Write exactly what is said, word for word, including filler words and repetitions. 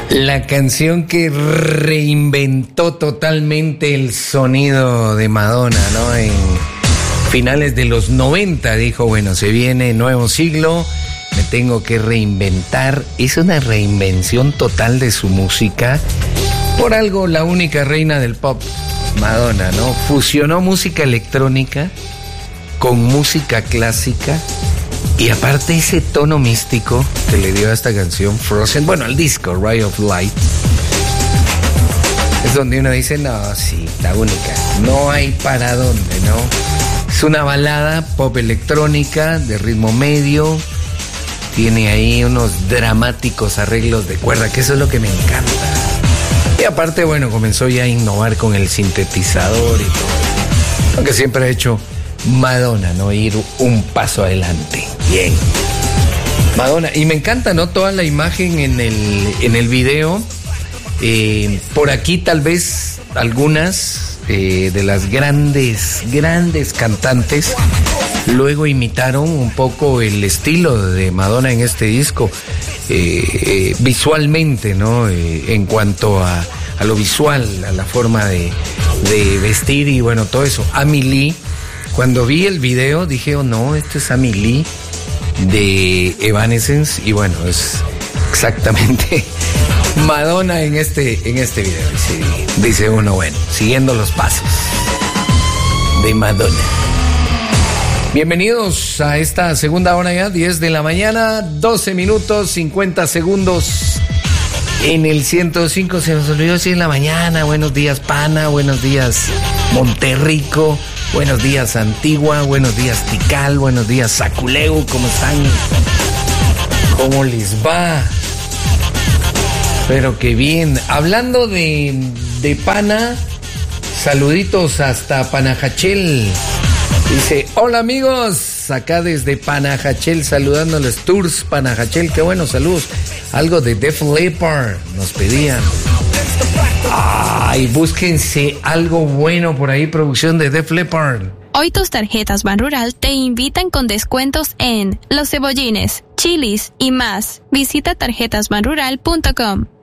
La canción que reinventó totalmente el sonido de Madonna, ¿no? En finales de los noventa dijo, bueno, se viene nuevo siglo, me tengo que reinventar. Es una reinvención total de su música. Por algo, la única reina del pop, Madonna, ¿no? Fusionó música electrónica con música clásica. Y aparte ese tono místico que le dio a esta canción, Frozen, bueno, al disco, Ray of Light, es donde uno dice, no, sí, la única, no hay para dónde, ¿no? Es una balada pop electrónica de ritmo medio, tiene ahí unos dramáticos arreglos de cuerda, que eso es lo que me encanta. Y aparte, bueno, comenzó ya a innovar con el sintetizador y todo, aunque siempre ha hecho Madonna, ¿no? Ir un paso adelante. Bien. Madonna. Y me encanta, ¿no? Toda la imagen en el, en el video. Eh, por aquí tal vez algunas eh, de las grandes, grandes cantantes luego imitaron un poco el estilo de Madonna en este disco. Eh, eh, visualmente, ¿no? Eh, en cuanto a, a lo visual, a la forma de, de vestir y bueno, todo eso. Amy Lee. Cuando vi el video dije, oh no, esto es Amy Lee de Evanescence y bueno, es exactamente Madonna en este, en este video. Dice, dice uno, bueno, siguiendo los pasos de Madonna. Bienvenidos a esta segunda hora ya, diez de la mañana, doce minutos, cincuenta segundos en el ciento cinco. Se nos olvidó decir en la mañana, buenos días Pana, buenos días Monterrico. Buenos días Antigua, buenos días Tikal, buenos días Saculeu, ¿cómo están? ¿Cómo les va? Pero qué bien. Hablando de, de Pana, saluditos hasta Panajachel. Dice, hola amigos, acá desde Panajachel, saludándoles Tours Panajachel, qué bueno, saludos. Algo de Def Leppard nos pedían. Ay, búsquense algo bueno por ahí, producción de Def Leppard. Hoy tus tarjetas Banrural te invitan con descuentos en Los Cebollines, Chili's y más. Visita tarjetas banrural punto com.